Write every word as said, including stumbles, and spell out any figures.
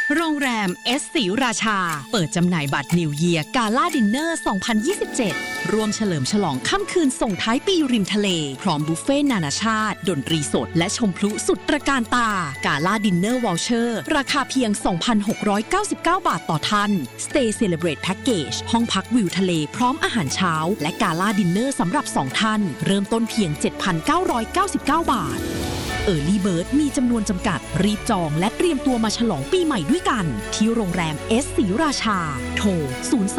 โรงแรมเอสศรีราชาเปิดจำหน่ายบัตรนิวเยียร์กาล่าดินเนอร์ สองพันยี่สิบเจ็ด ร่วมเฉลิมฉลองค่ำคืนส่งท้ายปีริมทะเลพร้อมบุฟเฟ่นานาชาติดนตรีสดและชมพลุสุดตระการตากาล่าดินเนอร์วอลเชอร์ราคาเพียง สองพันหกร้อยเก้าสิบเก้า บาทต่อท่าน Stay Celebrate Package ห้องพักวิวทะเลพร้อมอาหารเช้าและกาล่าดินเนอร์สำหรับสองท่านเริ่มต้นเพียง เจ็ดพันเก้าร้อยเก้าสิบเก้า บาทEarly Bird มีจำนวนจำกัดรีบจองและเตรียมตัวมาฉลองปีใหม่ด้วยกันที่โรงแรมเอสศรีราชาโทรศูนย์